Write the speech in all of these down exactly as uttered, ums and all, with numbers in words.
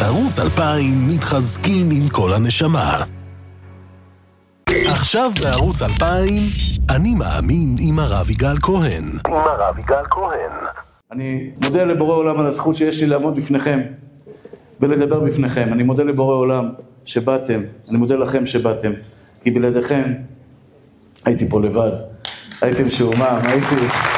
ערוץ אלפיים מתחזקים עם כל הנשמה. עכשיו בערוץ אלפיים, אני מאמין עם הרב יגאל כהן. עם הרב יגאל כהן. אני מודה לבורא עולם על הזכות שיש לי לעמוד בפניכם ולדבר בפניכם. אני מודה לבורא עולם שבאתם, אני מודה לכם שבאתם, כי בלעדיכם הייתי פה לבד, הייתי משועמם, הייתי...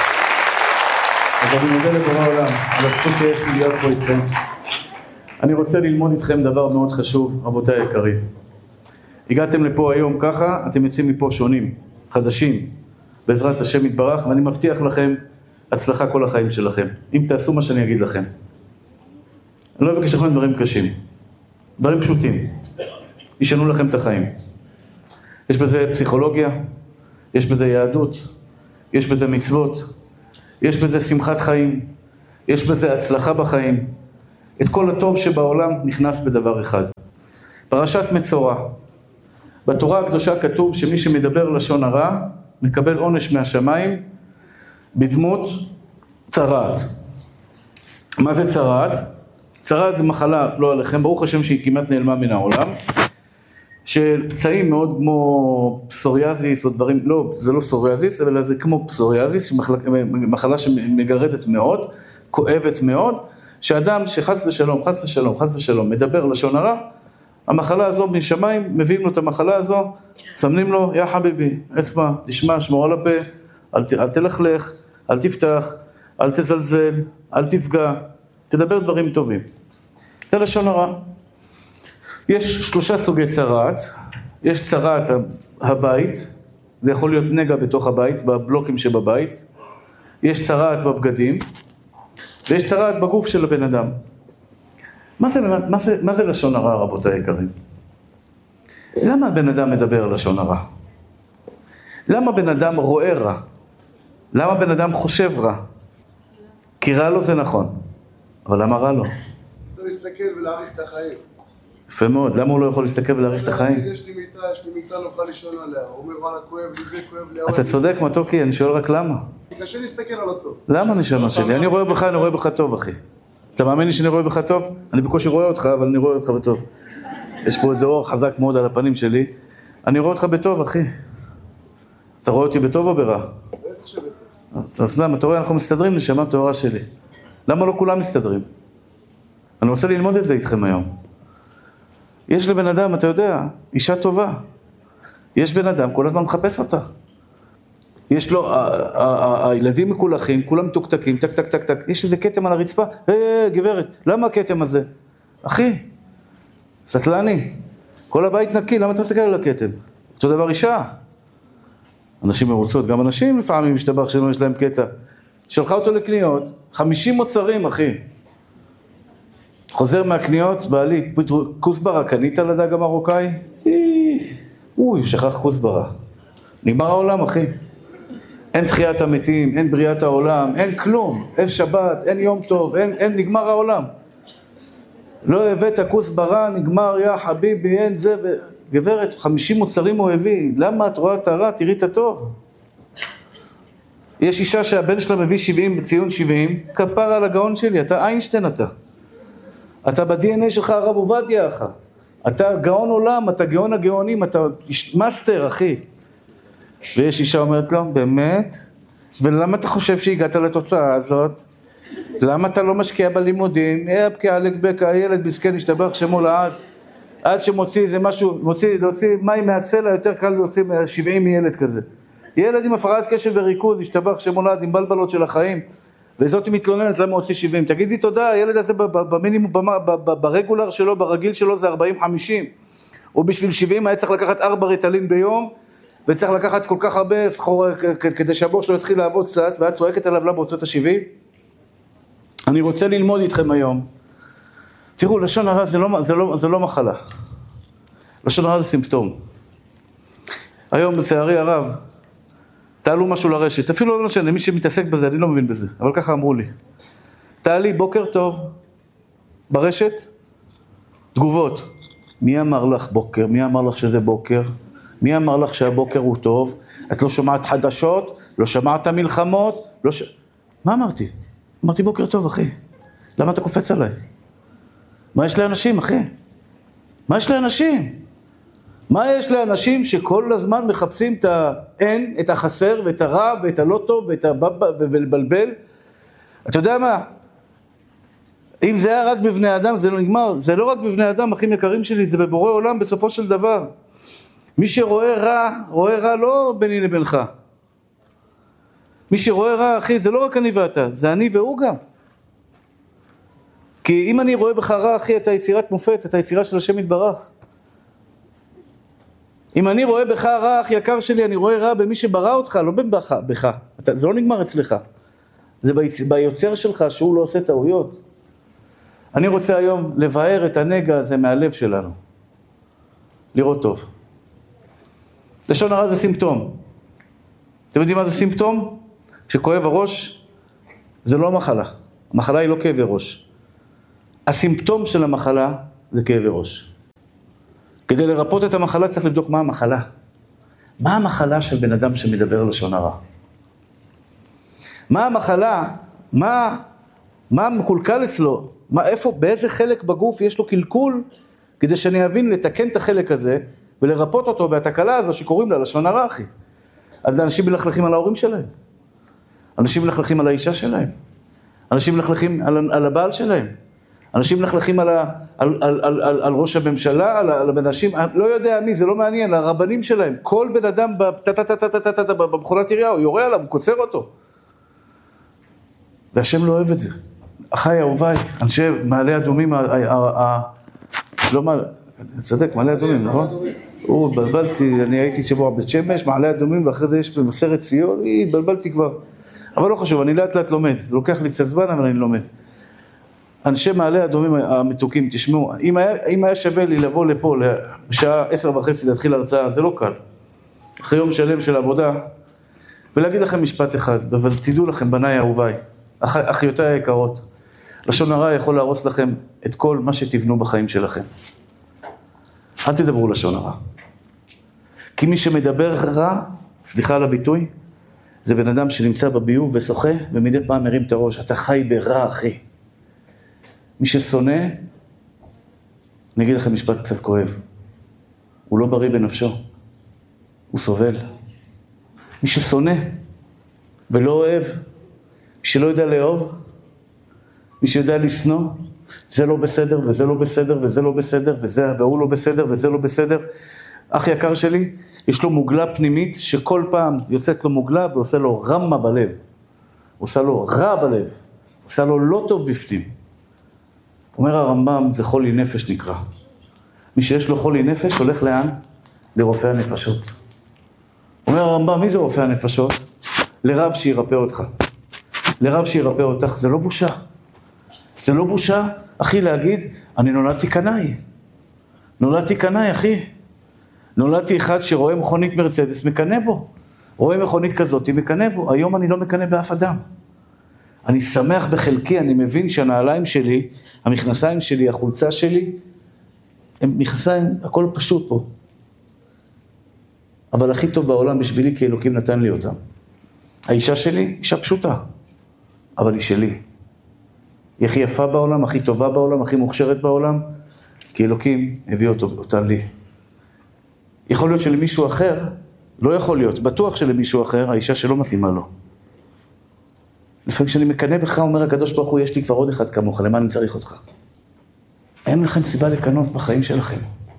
אז אני מודה לבורא עולם על הזכות שיש לי להיות פה איתכם. אני רוצה ללמוד איתכם דבר מאוד חשוב, רבותיי היקרים. הגעתם לפה היום ככה, אתם יוצאים מפה שונים, חדשים, בעזרת השם יתברך, ואני מבטיח לכם הצלחה כל החיים שלכם, אם תעשו מה שאני אגיד לכם. אני לא אבקש לכם דברים קשים, דברים פשוטים, ישנו לכם את החיים. יש בזה פסיכולוגיה, יש בזה יהדות, יש בזה מצוות, יש בזה שמחת חיים, יש בזה הצלחה בחיים. את כל הטוב שבעולם נכנס בדבר אחד. פרשת מצורע. בתורה הקדושה כתוב שמי שמדבר לשון הרע, מקבל עונש מהשמיים בדמות צרעת. מה זה צרעת? צרעת זה מחלה, לא עליכם, ברוך השם שהיא כמעט נעלמה מן העולם, של פצעים מאוד כמו פסוריאזיס או דברים, לא, זה לא פסוריאזיס, אבל זה כמו פסוריאזיס, מחלה שמגרדת מאוד, כואבת מאוד, שאדם שחס ושלום, חס ושלום, חס ושלום, מדבר לשון הרע, המחלה הזו משמיים, מביאים לו את המחלה הזו, שמים לו, יא חביבי, אצבע, תשמע, שמור על הפה, אל, אל תלכלך, אל תפתח, אל תזלזל, אל תפגע, תדבר דברים טובים. זה לשון הרע. יש שלושה סוגי צרעת, יש צרעת הבית, זה יכול להיות נגע בתוך הבית, בבלוקים שבבית, יש צרעת בבגדים, ויש צרעת בגוף של הבן אדם. מה זה, מה זה, מה זה לשון הרע, רבותיי היקרים? למה בן אדם מדבר לשון הרע? למה בן אדם רואה רע? למה בן אדם חושב רע? כי רע לו זה נכון, אבל למה רע לו? לא להסתכל ולהאריך את החיים. יפה מאוד, למה הוא לא יכול להסתכל ולהאריך את החיים? יש לי מיטה, יש לי מיטה, לא יכול לישון עליה. הוא אומר, וואלה, כואב לי זה, כואב לי... אתה צודק, מתוקי, אני שואל רק למה. קשה להסתכל על אותו. למה נשמה שלי? אני רואה בך, אני רואה בך טוב, אחי. אתה מאמין לי שאני רואה בך טוב? אני בקושי רואה אותך, אבל אני רואה אותך בטוב. יש פה איזה אור חזק מאוד על הפנים שלי. אני רואה אותך בטוב, אחי. אתה רואה אותי בטוב או ברע? בטח שבטח. אז למה, אתה רואה, אנחנו מסתדרים נשמה טהורה שלי. למה לא כולם מסתדרים? אני רוצה ללמוד את זה איתכם היום. יש לבן אדם, אתה יודע, אישה טובה. יש בן אדם, כל הזמן מחפש אותה. יש לו, הילדים מקולחים, כולם מתוקתקים, טק, טק, טק, טק. יש איזה כתם על הרצפה, היי, גברת, למה הכתם הזה? אחי, סטלני, כל הבית נקי, למה אתה מסתכל על הכתם? אותו דבר אישה. אנשים מרוצות, גם אנשים לפעמים משתבח שלא יש להם קטע. שלחה אותו לקניות, חמישים מוצרים, אחי. חוזר מהקניות, בעלי, כוסברה, קנית לדג המרוקאי? אוי, שכח כוסברה. נגמר העולם, אחי. אין תחיית המתים, אין בריאת העולם, אין כלום, אין שבת, אין יום טוב, אין, אין, נגמר העולם. לא הבאת כוסברה, נגמר, יא חביבי, אין זה, ו... גברת, חמישים מוצרים הוא הביא, למה את רואה את הרע, תראי את הטוב. יש אישה שהבן שלה מביא שבעים, בציון שבעים, כפר על הגאון שלי, אתה איינשטיין אתה. אתה ב-די אן איי שלך הרב עובדיה, אחי. אתה גאון עולם, אתה גאון הגאונים, אתה מאסטר, אחי. ויש אישה אומרת לו, באמת? ולמה אתה חושב שהגעת לתוצאה הזאת? למה אתה לא משקיע בלימודים? אה, פקיע לגבקה, הילד בסכן השתבח שמו לעד. עד שמוציא איזה משהו, מוציא, להוציא מים מהסלע, יותר קל להוציא שבעים מילד כזה. ילד עם הפרעת קשב וריכוז, השתבח שמו לעד עם בלבלות של החיים. וזאת היא מתלוננת למה הוציא שבעים. תגידי תודה, הילד הזה במינימום, ברגולר שלו, ברגיל שלו זה ארבעים חמישים. הוא בשביל שבעים היה צריך לקחת ארבע ריטלין ביום, וצריך לקחת כל כך הרבה סחור, כדי שהבור שלו יתחיל לעבוד קצת, ואת צועקת עליו למה הוצאת השבעים. אני רוצה ללמוד איתכם היום. תראו, לשון הרע זה לא, זה לא, זה לא מחלה. לשון הרע זה סימפטום. היום בצערי הרב, תעלו משהו לרשת, אפילו לא משנה, מי שמתעסק בזה, אני לא מבין בזה, אבל ככה אמרו לי. תעלי, בוקר טוב, ברשת, תגובות. מי אמר לך בוקר? מי אמר לך שזה בוקר? מי אמר לך שהבוקר הוא טוב? את לא שומעת חדשות? לא שמעת מלחמות? לא ש... מה אמרתי? אמרתי בוקר טוב, אחי. למה אתה קופץ עליי? מה יש לאנשים, אחי? מה יש לאנשים? מה יש לאנשים שכל הזמן מחפשים את האין, את החסר, ואת הרע, ואת הלא טוב, ואת הבבא, ולבלבל? אתה יודע מה? אם זה היה רק בבני אדם, זה לא נגמר. זה לא רק בבני אדם, אחים יקרים שלי, זה בבורא עולם בסופו של דבר. מי שרואה רע, רואה רע לא ביני לבינך. מי שרואה רע, אחי, זה לא רק אני ואתה, זה אני והוא גם. כי אם אני רואה בך רע, אחי, אתה יצירת מופת, אתה יצירה של השם יתברך. אם אני רואה בך רע, אח יקר שלי, אני רואה רע במי שברא אותך, לא בך, בך. אתה, זה לא נגמר אצלך. זה ביוצר שלך שהוא לא עושה טעויות. אני רוצה היום לבאר את הנגע הזה מהלב שלנו. לראות טוב. לשון הרע זה סימפטום. אתם יודעים מה זה סימפטום? כשכואב הראש, זה לא מחלה. המחלה היא לא כאבי ראש. הסימפטום של המחלה זה כאבי ראש. כדי לרפות את המחלה צריך לבדוק מה המחלה. מה המחלה של בן אדם שמדבר לשון הרע? מה המחלה? מה, מה מקולקל אצלו? מה, איפה, באיזה חלק בגוף יש לו קלקול, כדי שאני אבין לתקן את החלק הזה, ולרפות אותו בהתקלה הזו שקוראים לה לשון הרע, אחי. אנשים מלכלכים על ההורים שלהם. אנשים מלכלכים על האישה שלהם. אנשים מלכלכים על, על הבעל שלהם. אנשים מלכלכים על, ה, על, על, על, על, על ראש הממשלה, על, על אנשים, לא יודע מי, זה לא מעניין, על הרבנים שלהם. כל בן אדם במכונת עירייה, הוא יורה עליו, הוא קוצר אותו. והשם לא אוהב את זה. אחי אהוביי, אנשי מעלה אדומים, לא מעלה, צדק, מעלה אדומים, נכון? הוא, בלבלתי, אני הייתי שבוע בית שמש, מעלה אדומים, ואחרי זה יש במסרת ציון, בלבלתי כבר. אבל לא חשוב, אני לאט לאט לומד, זה לוקח לי קצת זמן, אבל אני לומד. אנשי מעלה אדומים המתוקים, תשמעו, אם היה, אם היה שווה לי לבוא לפה, בשעה עשר וחצי להתחיל הרצאה, זה לא קל. אחרי יום שלם של עבודה, ולהגיד לכם משפט אחד, אבל תדעו לכם, בניי אהוביי, אח, אחיותיי היקרות, לשון הרע יכול להרוס לכם את כל מה שתבנו בחיים שלכם. אל תדברו לשון הרע. כי מי שמדבר רע, סליחה על הביטוי, זה בן אדם שנמצא בביוב ושוחה, ומדי פעם מרים את הראש, אתה חי ברע, אחי. מי ששונא, אני אגיד לכם משפט קצת כואב, הוא לא בריא בנפשו, הוא סובל. מי ששונא ולא אוהב, מי שלא יודע לאהוב, מי שיודע לשנוא, זה לא בסדר, וזה לא בסדר, וזה לא בסדר, וזה, והוא לא בסדר, וזה לא בסדר. אח יקר שלי, יש לו מוגלה פנימית, שכל פעם יוצאת לו מוגלה, ועושה לו רמה בלב. עושה לו רע בלב. עושה לו לא טוב בפנים. אומר הרמב"ם, זה חולי נפש נקרא. מי שיש לו חולי נפש, הולך לאן? לרופא הנפשות. אומר הרמב"ם, מי זה רופא הנפשות? לרב שירפא אותך. לרב שירפא אותך, זה לא בושה. זה לא בושה, אחי, להגיד, אני נולדתי קנאי. נולדתי קנאי, אחי. נולדתי אחד שרואה מכונית מרצדס, מקנה בו. רואה מכונית כזאת, מקנה בו. היום אני לא מקנה באף אדם. אני שמח בחלקי, אני מבין שהנעליים שלי, המכנסיים שלי, החולצה שלי, הם מכנסיים, הכל פשוט פה. אבל הכי טוב בעולם בשבילי, כי אלוקים נתן לי אותם. האישה שלי, אישה פשוטה, אבל היא שלי. היא הכי יפה בעולם, הכי טובה בעולם, הכי מוכשרת בעולם, כי אלוקים הביא אותו, אותה לי. יכול להיות שלמישהו אחר, לא יכול להיות, בטוח שלמישהו אחר, האישה שלא מתאימה לו. לפעמים כשאני מקנה בך, אומר הקדוש ברוך הוא, יש לי כבר עוד אחד כמוך, למה אני צריך אותך? אין לכם סיבה לקנות בחיים שלכם.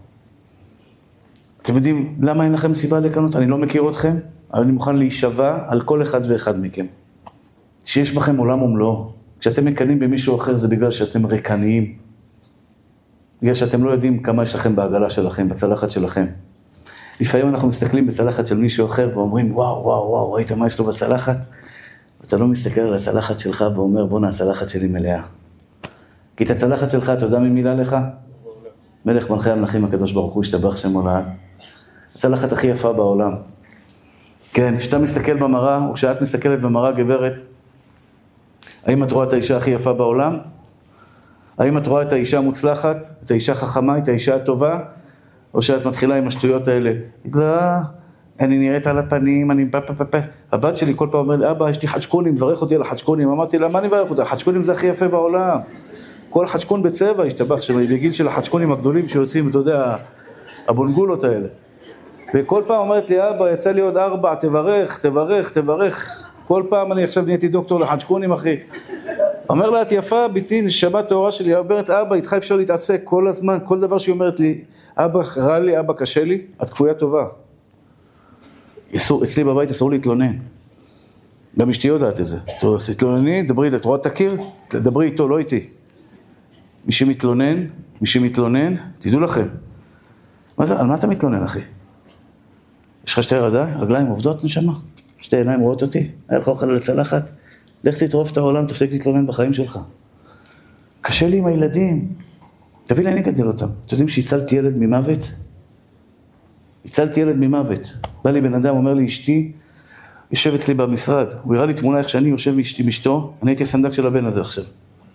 אתם יודעים למה אין לכם סיבה לקנות? אני לא מכיר אתכם, אבל אני מוכן להישבע על כל אחד ואחד מכם. שיש בכם עולם ומלואו. כשאתם מקנים במישהו אחר, זה בגלל שאתם ריקניים. בגלל שאתם לא יודעים כמה יש לכם בעגלה שלכם, בצלחת שלכם. לפעמים אנחנו מסתכלים בצלחת של מישהו אחר, ואומרים, וואו, וואו, וואו, ראית מה יש לו בצלחת? אתה לא מסתכל על הצלחת שלך ואומר, בוא נה, הצלחת שלי מלאה. כי את הצלחת שלך, אתה יודע מי מילה לך? מלך מלכי המלכים הקדוש ברוך הוא, השתבח שם הולד. הצלחת הכי יפה בעולם. כן, כשאתה מסתכל במראה, או כשאת מסתכלת במראה, גברת, האם את רואה את האישה הכי יפה בעולם? האם את רואה את האישה המוצלחת, את האישה חכמה, את האישה הטובה? או שאת מתחילה עם השטויות האלה? לא, אני נראית על הפנים, אני פה פה פה פה. הבת שלי כל פעם אומר לי, אבא, יש לי חדשקונים, מברך אותי על החדשקונים. אמרתי לה, מה אני מברך אותי? החדשקונים זה הכי יפה בעולם. כל חדשקון בצבע השתבח שם, בגיל של החדשקונים הגדולים שיוצאים, אתה יודע, הבונגולות האלה. וכל פעם אומרת לי, אבא, יצא לי עוד ארבע, תברך, תברך, תברך. כל פעם אני עכשיו נהייתי דוקטור לחדשקונים, אחי. אומר לה, את יפה, ביתי, נשמה טהורה שלי. היא אומרת, אבא, איתך אפשר להתעסק כל הזמן, כל דבר שהיא אומרת לי, אבא, רע לי, אבא, קשה לי, את כפויה טובה. אסור, אצלי בבית אסור להתלונן. גם אשתי יודעת את זה. תתלונני, דברי, את רואה את הקיר? דברי איתו, לא איתי. מי שמתלונן, מי שמתלונן, תדעו לכם. מה זה, על מה אתה מתלונן, אחי? יש לך שתי רגליים, רגליים עובדות, נשמה? שתי עיניים רואות אותי? היה לך אוכל על הצלחת? לך תטרוף את העולם, תפסיק להתלונן בחיים שלך. קשה לי עם הילדים. תביא לי, אני אגדל אותם. אתם יודעים שהצלתי ילד ממוות? הצלתי ילד ממוות. בא לי בן אדם, אומר לי, אשתי, יושב אצלי במשרד. הוא הראה לי תמונה איך שאני יושב מאשתי משתו, אני הייתי הסנדק של הבן הזה עכשיו.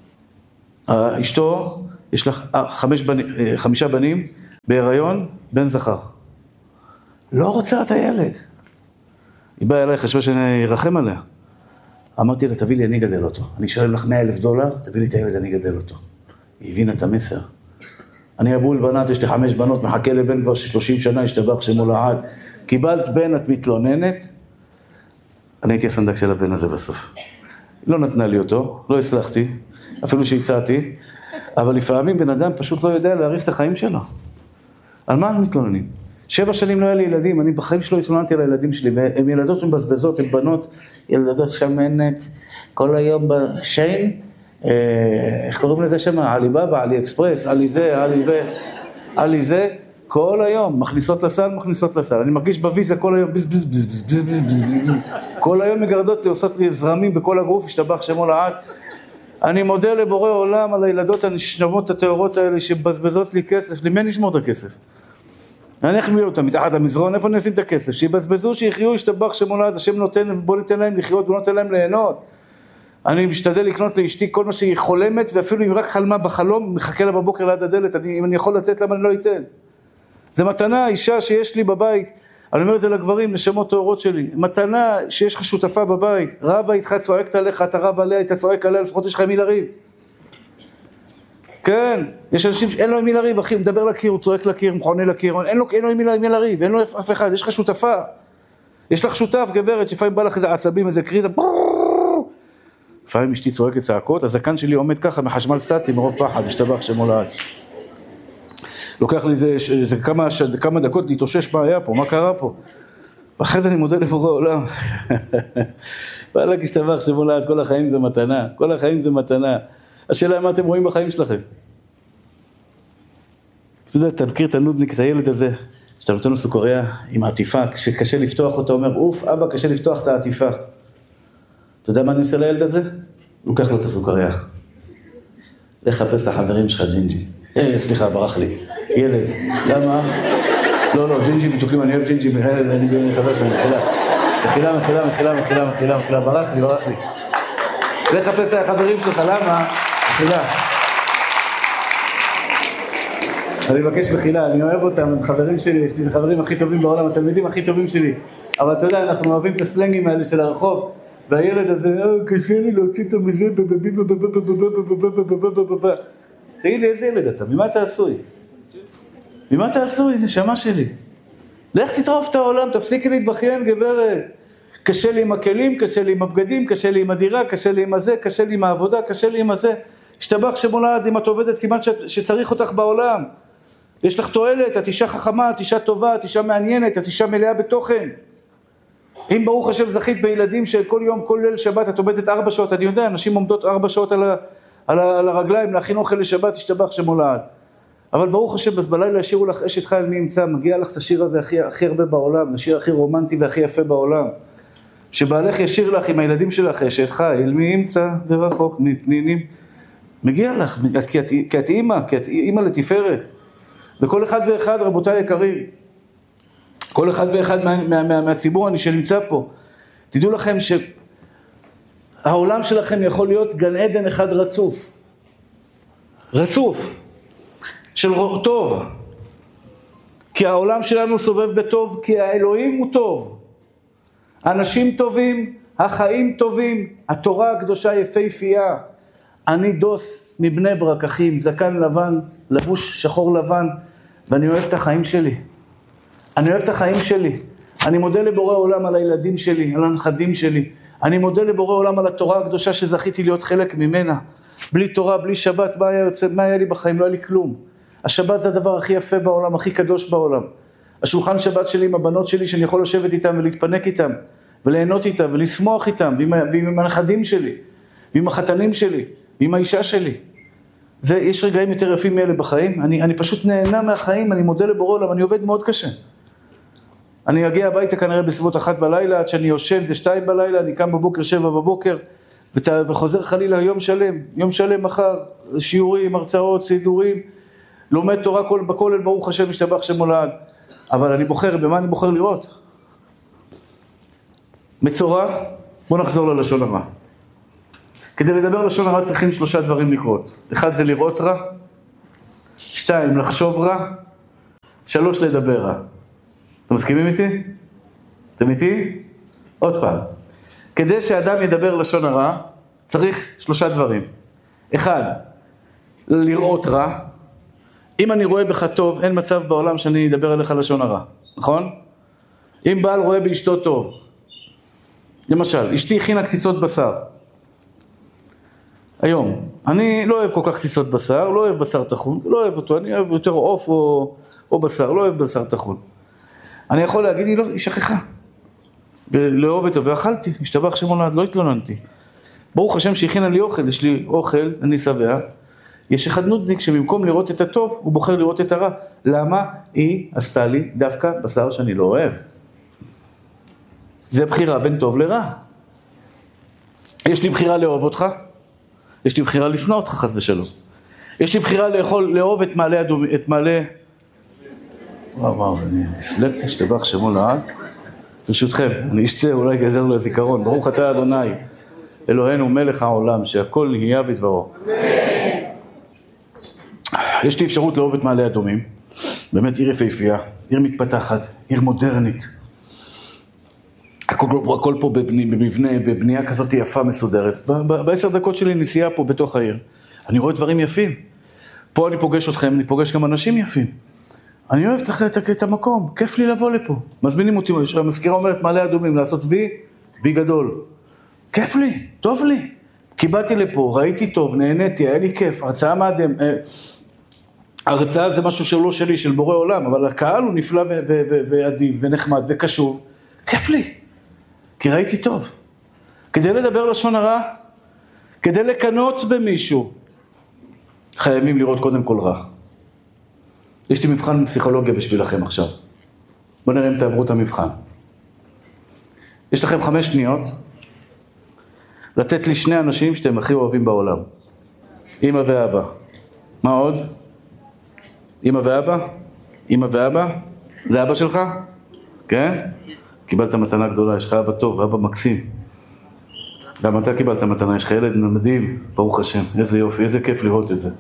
אשתו, יש לך חמש בנ... חמישה בנים, בהיריון, בן זכר. לא רוצה את הילד. היא באה אליי, חשבה שאני ארחם עליה. אמרתי לה, תביא לי, אני אגדל אותו. אני אשלם לך מאה אלף דולר, תביא לי את הילד, אני אגדל אותו. היא הבינה את המסר. אני אבול בנת, יש לי חמש בנות, מחכה לבן כבר שלושים שנה, השתבח שמו לעד. קיבלת בן, את מתלוננת, אני הייתי הסנדק של הבן הזה בסוף. לא נתנה לי אותו, לא הצלחתי, אפילו שהצעתי, אבל לפעמים בן אדם פשוט לא יודע להאריך את החיים שלו. על מה אנחנו מתלוננים? שבע שנים לא היה לי ילדים, אני בחיים שלא התלוננתי על הילדים שלי, והם ילדות מבזבזות, הן בנות, ילדות שמנת, כל היום בשיין, איך קוראים לזה שם? עלי בבא, עלי אקספרס, עלי זה, עלי ו... עלי זה, כל היום, מכניסות לסל, מכניסות לסל. אני מרגיש בוויזה כל היום, בז בז בז בז בז בז בז בז. כל היום מגרדות לי, עושות לי זרמים בכל הגוף, השתבח שמו לעד. אני מודה לבורא עולם על הילדות הנשמות הטהורות האלה שבזבזות לי כסף. למי אני אשמור את הכסף? אני איך מביא אותם מתחת למזרון, איפה אני אשים את הכסף? שיבזבזו, שיחיו, ישתבח שמו לעד, השם נותן, בוא ניתן להם לחיות, בוא נותן להם ליהנות. אני משתדל לקנות לאשתי כל מה שהיא חולמת, ואפילו אם רק חלמה בחלום, מחכה לה בבוקר ליד הדלת, אני, אם אני יכול לתת למה אני לא אתן. זה מתנה, אישה שיש לי בבית, אני אומר את זה לגברים, נשמות טהורות שלי, מתנה שיש לך שותפה בבית, רבה איתך, צועקת עליך, אתה רב עליה, אתה צועק עליה, לפחות יש לך מי לריב. כן, יש אנשים שאין לו מי לריב, אחי, הוא מדבר לקיר, הוא צועק לקיר, מכונה לקיר, אין לו, אין לו מי לריב, אין לו אף אחד, יש לך שותפה. יש לך שותף, גברת, שפעמים בא לך איזה עצבים, איזה קריזה, לפעמים אשתי צועקת צעקות, הזקן שלי עומד ככה מחשמל סטטי, מרוב פחד, השתבח שמו לעד. לוקח לי זה, זה כמה, כמה דקות להתאושש מה היה פה, מה קרה פה. ואחרי זה אני מודה לבורא עולם. ואללה השתבח שמו לעד, כל החיים זה מתנה, כל החיים זה מתנה. השאלה מה אתם רואים בחיים שלכם. אתה יודע, אתה מכיר את הנודניק, את הילד הזה, שאתה נותן לו סוכריה עם העטיפה, שקשה לפתוח אותה, אומר, אוף, אבא, קשה לפתוח את העטיפה. אתה יודע מה אני עושה לילד הזה? לוקח לו את הסוכריה. לך חפש את החברים שלך, ג'ינג'י. אה, סליחה, ברח לי. ילד, למה? לא, לא, ג'ינג'י מתוקים, אני אוהב ג'ינג'י, אני חבר שלי, מחילה. מחילה, מחילה, מחילה, מחילה, מחילה, מחילה, ברח לי, ברח לי. לך חפש את החברים שלך, למה? מחילה. אני מבקש מחילה, אני אוהב אותם, הם חברים שלי, יש לי חברים הכי טובים בעולם, התלמידים הכי טובים שלי. אבל אתה יודע, אנחנו אוהבים את הסלנגים האלה של הרחוב, והילד הזה, קשה לי להוציא את המזה, תגיד לי, איזה ילד אתה? ממה אתה עשוי? ממה אתה עשוי? נשמה שלי. לך תטרוף את העולם, תפסיקי להתבכיין, גברת. קשה לי עם הכלים, קשה לי עם הבגדים, קשה לי עם הדירה, קשה לי עם הזה, קשה לי עם העבודה, קשה לי עם הזה. השתבח שמו לעד, אם את עובדת, סימן שצריך אותך בעולם. יש לך תועלת, את אישה חכמה, את אישה טובה, את אישה מעניינת, את אישה מלאה בתוכן. אם ברוך השם זכית בילדים שכל יום, כל ליל שבת את עומדת ארבע שעות, אני יודע, אנשים עומדות ארבע שעות על, ה, על, ה, על הרגליים להכין אוכל לשבת, השתבח שמו לעד. אבל ברוך השם, אז בלילה השאירו לך אשת חיל מי ימצא, מגיע לך את השיר הזה הכי, הכי הרבה בעולם, השיר הכי רומנטי והכי יפה בעולם. שבעלך ישיר לך עם הילדים שלך אשת חיל מי ימצא ורחוק מפנינים. מגיע לך, כי את, כי את אימא, כי את אימא לתפארת. וכל אחד ואחד, רבותיי יקרים, כל אחד ואחד מה, מה, מה, מהציבור אני שנמצא פה, תדעו לכם שהעולם שלכם יכול להיות גן עדן אחד רצוף. רצוף. של טוב. כי העולם שלנו סובב בטוב, כי האלוהים הוא טוב. אנשים טובים, החיים טובים, התורה הקדושה יפהפייה. אני דוס מבני ברק, אחי, עם זקן לבן, לבוש שחור לבן, ואני אוהב את החיים שלי. אני אוהב את החיים שלי. אני מודה לבורא עולם על הילדים שלי, על הנכדים שלי. אני מודה לבורא עולם על התורה הקדושה שזכיתי להיות חלק ממנה. בלי תורה, בלי שבת, מה היה, יוצא, מה היה לי בחיים? לא היה לי כלום. השבת זה הדבר הכי יפה בעולם, הכי קדוש בעולם. השולחן שבת שלי עם הבנות שלי, שאני יכול לשבת איתם ולהתפנק איתם, וליהנות איתם ולשמוח איתם, ועם, ועם הנכדים שלי, ועם החתנים שלי, ועם האישה שלי. זה, יש רגעים יותר יפים מאלה בחיים. אני, אני פשוט נהנה מהחיים, אני מודה לבורא עולם, אני עובד מאוד קשה. אני אגיע הביתה כנראה בסביבות אחת בלילה, עד שאני יושן, זה שתיים בלילה, אני קם בבוקר, שבע בבוקר, ות, וחוזר חלילה יום שלם, יום שלם מחר, שיעורים, הרצאות, סידורים, לומד תורה כל, בכולל, ברוך השם, משתבח שם הולד. אבל אני בוחר, במה אני בוחר לראות? מצורע, בוא נחזור ללשון הרע. כדי לדבר לשון הרע צריכים שלושה דברים לקרות. אחד זה לראות רע, שתיים, לחשוב רע, שלוש, לדבר רע. אתם מסכימים איתי? אתם איתי? עוד פעם. כדי שאדם ידבר לשון הרע, צריך שלושה דברים. אחד, לראות רע. אם אני רואה בך טוב, אין מצב בעולם שאני אדבר אליך לשון הרע, נכון? אם בעל רואה באשתו טוב, למשל, אשתי הכינה קציצות בשר. היום, אני לא אוהב כל כך קציצות בשר, לא אוהב בשר טחון, לא אוהב אותו, אני אוהב יותר עוף או, או בשר, לא אוהב בשר טחון. אני יכול להגיד, היא, לא, היא שכחה. ולאהוב אותו, ואכלתי, השתבח שם הולד, לא התלוננתי. ברוך השם שהכינה לי אוכל, יש לי אוכל, אני שבע. יש אחד נודניק שבמקום לראות את הטוב, הוא בוחר לראות את הרע. למה? היא עשתה לי דווקא בשר שאני לא אוהב. זה בחירה בין טוב לרע. יש לי בחירה לאהוב אותך, יש לי בחירה לשנוא אותך חס ושלום. יש לי בחירה לאכול, לאהוב את מעלה אדום, את מעלה... וואו וואו, אני דיסלקטי, שתבח שמו לעד. ברשותכם, אני אשתה, אולי גזר לו זיכרון. ברוך אתה אדוני, אלוהינו מלך העולם, שהכל נהיה ודברו. יש לי אפשרות לאהוב את מעלה אדומים. באמת עיר יפהפייה, עיר מתפתחת, עיר מודרנית. הכל, הכל פה בבנה, בבנייה כזאת יפה מסודרת. בעשר דקות שלי נסיעה פה בתוך העיר. אני רואה דברים יפים. פה אני פוגש אתכם, אני פוגש גם אנשים יפים. אני אוהב את, את המקום, כיף לי לבוא לפה. מזמינים אותי, המזכירה אומרת מעלה אדומים, לעשות וי, וי גדול. כיף לי, טוב לי. כי באתי לפה, ראיתי טוב, נהניתי, היה לי כיף, הרצאה מאדם. הרצאה זה משהו שלא שלי, של בורא עולם, אבל הקהל הוא נפלא ואדיב ונחמד וקשוב. כיף לי. כי ראיתי טוב. כדי לדבר לשון הרע, כדי לקנות במישהו, חייבים לראות קודם כל רע. יש לי מבחן פסיכולוגיה בשבילכם עכשיו. בואו נראה אם תעברו את המבחן. יש לכם חמש שניות, לתת לי שני אנשים שאתם הכי אוהבים בעולם. אמא ואבא. מה עוד? אמא ואבא? אמא ואבא? זה אבא שלך? כן? קיבלת מתנה גדולה, יש לך אבא טוב, אבא מקסים. גם אתה קיבלת מתנה, יש לך ילד מדהים, ברוך השם, איזה יופי, איזה כיף לראות את זה.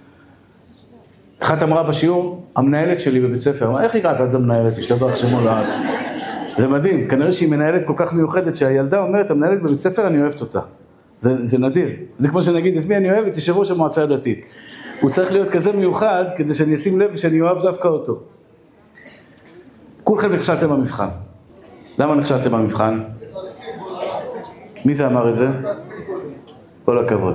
אחת אמרה בשיעור, המנהלת שלי בבית ספר, אמרה, איך הגעת עד המנהלת? השתבח שמו לעד. זה מדהים, כנראה שהיא מנהלת כל כך מיוחדת, שהילדה אומרת, המנהלת בבית ספר, אני אוהבת אותה. זה, זה נדיר. זה כמו שנגיד, את מי אני אוהבת? יושב ראש המועצה הדתית. הוא צריך להיות כזה מיוחד, כדי שאני אשים לב שאני אוהב דווקא אותו. כולכם נכשלתם במבחן. למה נכשלתם במבחן? מי זה אמר את זה? כל הכבוד.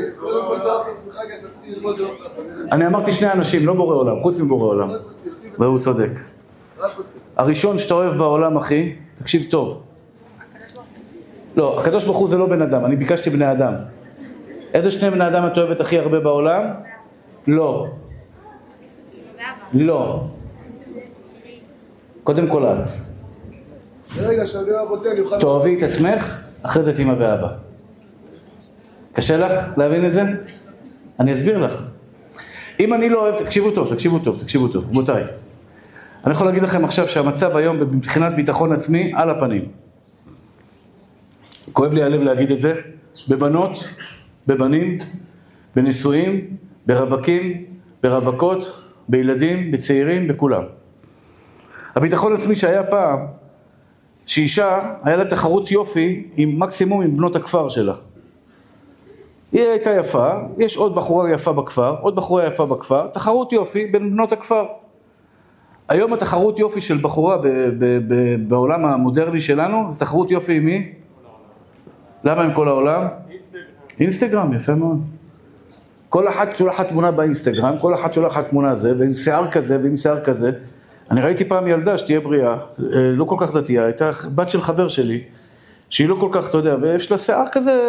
אני אמרתי שני אנשים, לא בורא עולם, חוץ מבורא עולם. והוא צודק. הראשון שאתה אוהב בעולם, אחי, תקשיב טוב. לא, הקדוש ברוך הוא זה לא בן אדם, אני ביקשתי בני אדם. איזה שני בני אדם את אוהבת הכי הרבה בעולם? לא. לא. קודם כל את. ברגע שאני אוהב אותי, אני אוכל... תאהבי את עצמך, אחרי זה את אמא ואבא. קשה לך להבין את זה? אני אסביר לך. אם אני לא אוהב, תקשיבו טוב, תקשיבו טוב, תקשיבו טוב, רבותיי. אני יכול להגיד לכם עכשיו שהמצב היום מבחינת ביטחון עצמי על הפנים. כואב לי הלב להגיד את זה. בבנות, בבנים, בנישואים, ברווקים, ברווקות, בילדים, בצעירים, בכולם. הביטחון עצמי שהיה פעם, שאישה היה לה תחרות יופי עם מקסימום עם בנות הכפר שלה. היא הייתה יפה, יש עוד בחורה יפה בכפר, עוד בחורה יפה בכפר, תחרות יופי בין בנות הכפר. היום התחרות יופי של בחורה ב- ב- ב- בעולם המודרני שלנו, זה תחרות יופי עם מי? למה עם כל העולם? אינסטגרם. אינסטגרם, יפה מאוד. כל אחת שולחת תמונה באינסטגרם, כל אחת שולחת תמונה זה, ועם שיער כזה ועם שיער כזה. אני ראיתי פעם ילדה שתהיה בריאה, לא כל כך דתייה, הייתה בת של חבר שלי, שהיא לא כל כך, אתה יודע, ויש לה שיער כזה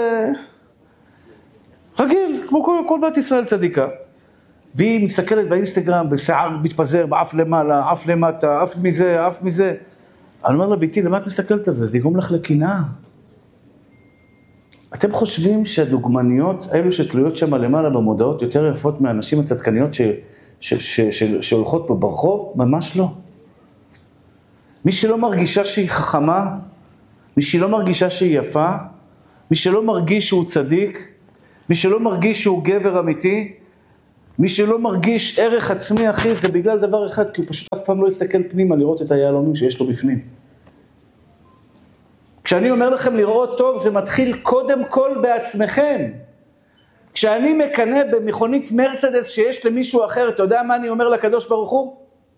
רגיל, כמו כל, כל בת ישראל צדיקה. והיא מסתכלת באינסטגרם, בשיער מתפזר, באף למעלה, אף למטה, אף מזה, אף מזה. אני אומר לה, ביתי, למה את מסתכלת על זה? זה יגרום לך לקנאה. אתם חושבים שהדוגמניות, האלו שתלויות שם למעלה במודעות, יותר יפות מהנשים הצדקניות ש, ש, ש, ש, שהולכות פה ברחוב? ממש לא. מי שלא מרגישה שהיא חכמה, מי שלא מרגישה שהיא יפה, מי שלא מרגיש שהוא צדיק, מי שלא מרגיש שהוא גבר אמיתי, מי שלא מרגיש ערך עצמי, אחי, זה בגלל דבר אחד, כי הוא פשוט אף פעם לא יסתכל פנימה לראות את היהלומים שיש לו בפנים. כשאני אומר לכם לראות טוב, זה מתחיל קודם כל בעצמכם. כשאני מקנה במכונית מרצדס שיש למישהו אחר, אתה יודע מה אני אומר לקדוש ברוך הוא?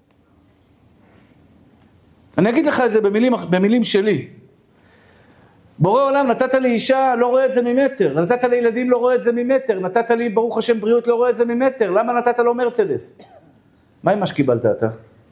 אני אגיד לך את זה במילים, במילים שלי. בורא עולם, נתת לי אישה, לא רואה את זה ממטר. נתת לי ילדים, לא רואה את זה ממטר. נתת לי, ברוך השם, בריאות, לא רואה את זה ממטר. למה נתת לו מרצדס? מה עם מה שקיבלת אתה?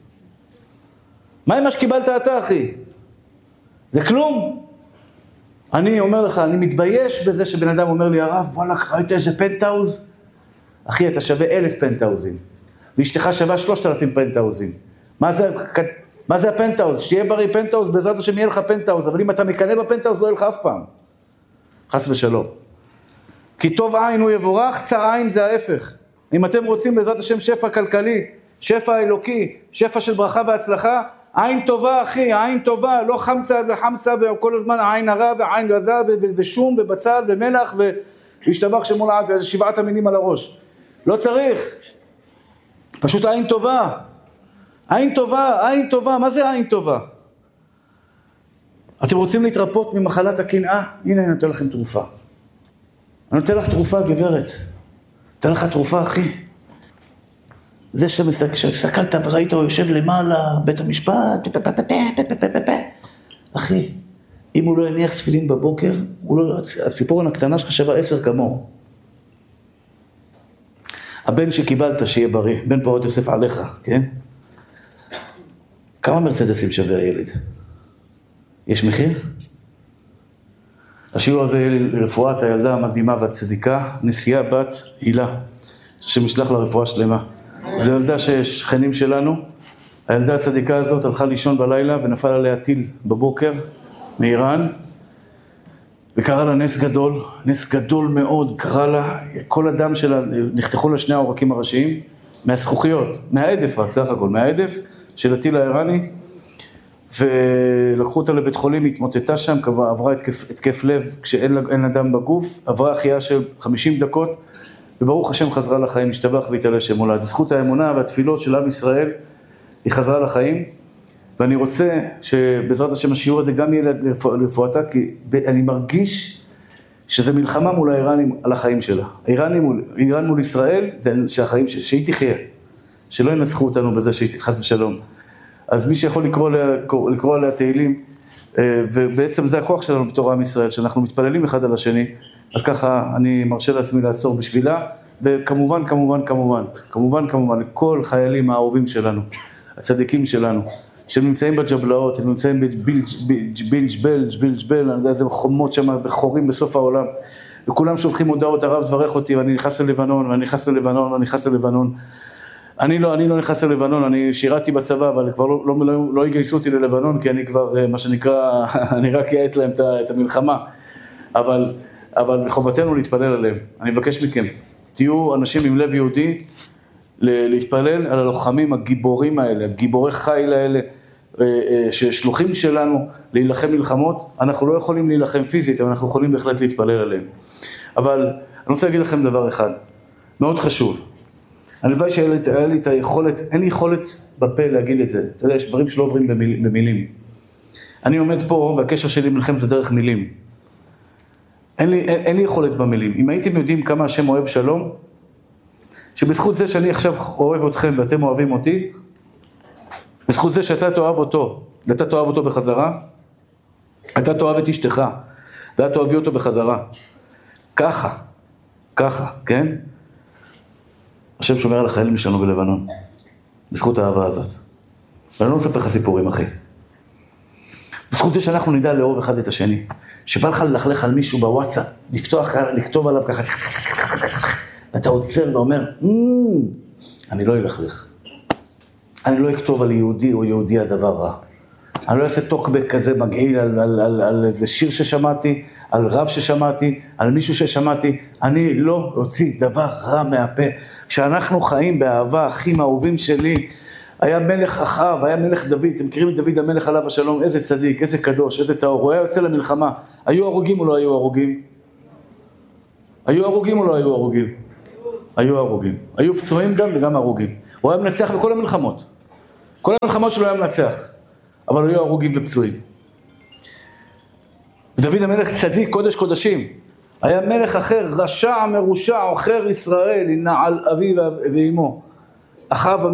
מה עם מה שקיבלת אתה, אחי? זה כלום. אני אומר לך, אני מתבייש בזה שבן אדם אומר לי, הרב, וואלה, ראית איזה פנטאוז? אחי, אתה שווה אלף פנטאוזים. ואשתך שווה שלושת אלפים פנטאוזים. מה זה, מה זה הפנטאוז? שתהיה בריא פנטאוז, בעזרת השם יהיה לך פנטאוז, אבל אם אתה מקנה בפנטאוז, לא יהיה לך אף פעם. חס ושלום. כי טוב עין הוא יבורך, צר עין זה ההפך. אם אתם רוצים בעזרת השם שפע כלכלי, שפע אלוקי, שפע של ברכה והצלחה, עין טובה, אחי, עין טובה, לא חמצה וחמצה, וכל הזמן עין הרע ועין רזה ושום ובצל ומלח והשתבח שמולעת ואיזה שבעת המינים על הראש. לא צריך. פשוט עין טובה. עין טובה, עין טובה, מה זה עין טובה? אתם רוצים להתרפות ממחלת הקנאה? הנה, אני נותן לכם תרופה. אני נותן לך תרופה, גברת. נותן לך תרופה, אחי. זה שהסתכלת וראית הוא יושב למעלה, בית המשפט, אחי, אם הוא לא הניח תפילין בבוקר, הציפורן הקטנה שלך שווה עשר כמוהו. הבן שקיבלת שיהיה בריא, בן פורת יוסף עליך, כן? כמה מרצדסים שווה הילד? יש מחיר? השיעור הזה יהיה לרפואת הילדה המקדימה והצדיקה, נשיאה בת הילה, שמשלח לרפואה שלמה. זו ילדה ששכנים שלנו, הילדה הצדיקה הזאת הלכה לישון בלילה ונפל עליה טיל בבוקר מאיראן, וקרא לה נס גדול, נס גדול מאוד, קרא לה, כל הדם שלה, נחתכו לה שני העורקים הראשיים, מהזכוכיות, מהעדף רק, סך הכל, מהעדף של הטיל האיראני, ולקחו אותה לבית חולים, התמוטטה שם, עברה התקף, התקף לב כשאין לה דם בגוף, עברה החייאה של חמישים דקות, וברוך השם חזרה לחיים, השתבח והתעלה שם הולד. בזכות האמונה והתפילות של עם ישראל, היא חזרה לחיים, ואני רוצה שבעזרת השם השיעור הזה גם יהיה לרפואתה, כי אני מרגיש שזה מלחמה מול האיראנים על החיים שלה. האיראנים מול, איראן מול ישראל, זה שהחיים, שהיא תחיה, שלא ינסחו אותנו בזה שהיא חס ושלום. אז מי שיכול לקרוא, לקרוא, לקרוא עליה תהילים, ובעצם זה הכוח שלנו בתור עם ישראל, שאנחנו מתפללים אחד על השני, אז ככה אני מרשה לעצמי לעצור בשבילה, וכמובן, כמובן, כמובן, כמובן, כמובן, כל חיילים האהובים שלנו, הצדיקים שלנו, שנמצאים בג'בלאות, הם נמצאים בבילג'בל, ג'בלג'בל, אני יודע, זה חומות שם, בחורים בסוף העולם, וכולם שולחים הודעות, הרב דברך אותי, ואני נכנס ללבנון, ואני נכנס ללבנון, ואני נכנס ללבנון. אני לא, אני לא נכנס ללבנון, אני שירתי בצבא, אבל כבר לא, לא, לא, לא הגייסו אותי ללבנון, כי אני כבר, מה שנקרא, אני רק יעט להם את המלחמה. אבל, אבל מחובתנו להתפלל עליהם. אני מבקש מכם, תהיו אנשים עם לב יהודי, להתפלל על הלוחמים הגיבורים האלה, גיבורי חיל האלה, ששלוחים שלנו להילחם מלחמות. אנחנו לא יכולים להילחם פיזית, אבל אנחנו יכולים בהחלט להתפלל עליהם. אבל אני רוצה להגיד לכם דבר אחד, מאוד חשוב. הלוואי שהיה לי את היכולת, אין לי יכולת בפה להגיד את זה. אתה יודע, יש דברים שלא עוברים במילים. אני עומד פה, והקשר שלי מלחם זה דרך מילים. אין לי, אין, אין לי יכולת במילים. אם הייתם יודעים כמה השם אוהב שלום, שבזכות זה שאני עכשיו אוהב אתכם ואתם אוהבים אותי, בזכות זה שאתה תאהב אותו, ואתה תאהב אותו בחזרה, אתה תאהב את אשתך, ואתה תאהבי אותו בחזרה. ככה, ככה, כן? השם שומר על החיילים שלנו בלבנון, בזכות האהבה הזאת. ואני לא מספר לך סיפורים, אחי. בזכות זה שאנחנו נדע לאהוב אחד את השני. שבא לך ללכלך על מישהו בוואטסאפ, לפתוח, לכתוב עליו ככה, ואתה עוצר ואומר, אני לא אלכלך. אני לא אכתוב על יהודי או יהודי הדבר רע. אני לא אעשה טוקבק כזה מגעיל על, על, על, על איזה שיר ששמעתי, על רב ששמעתי, על מישהו ששמעתי. אני לא אוציא דבר רע מהפה. כשאנחנו חיים באהבה, אחים האהובים שלי, היה מלך אחאב, היה מלך דוד, אתם מכירים את דוד המלך עליו השלום, איזה צדיק, איזה קדוש, איזה טהור, הוא היה יוצא למלחמה. היו הרוגים או לא היו הרוגים? היו הרוגים או לא היו הרוגים? היו הרוגים. היו פצועים גם וגם הרוגים. הוא היה מנצח בכל המלחמות. כל המלחמות שלו היה מנצח. אבל היו הרוגים ופצועים. ודוד המלך צדיק, קודש קודשים. היה מלך אחר, רשע, מרושע, עוכר ישראל, נעל אביו ואמו. אחאב